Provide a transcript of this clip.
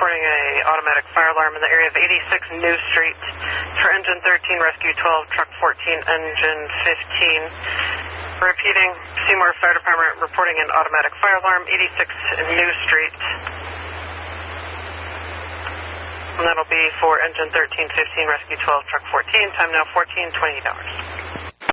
reporting a automatic fire alarm in the area of 86 New Street for engine 13, rescue 12, truck 14, engine 15. Repeating, Seymour Fire Department reporting an automatic fire alarm, 86 New Street. And that'll be for engine 13, 15, rescue 12, truck 14. Time now 14:28 hours.